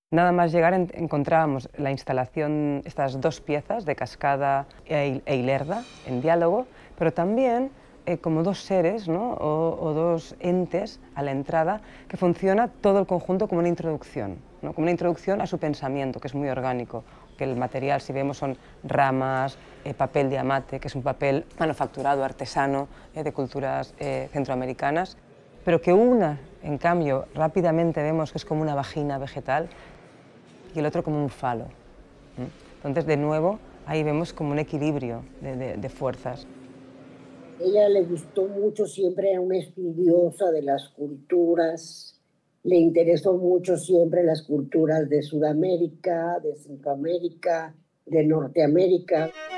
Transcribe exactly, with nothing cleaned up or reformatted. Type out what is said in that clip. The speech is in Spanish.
Nada más llegar en, encontrábamos la instalación, estas dos piezas de Cascada e, e Ilerda en diálogo, pero también eh, como dos seres, ¿no? o, o dos entes a la entrada, que funciona todo el conjunto como una introducción, ¿no? Como una introducción a su pensamiento, que es muy orgánico, que el material, si vemos, son ramas, eh, papel de amate, que es un papel manufacturado, artesano, eh, de culturas eh, centroamericanas, pero que una, en cambio, rápidamente vemos que es como una vagina vegetal, y el otro como un falo. Entonces, de nuevo, ahí vemos como un equilibrio de, de, de fuerzas. Ella le gustó mucho, siempre era una estudiosa de las culturas, le interesó mucho siempre las culturas de Sudamérica, de Centroamérica, de Norteamérica.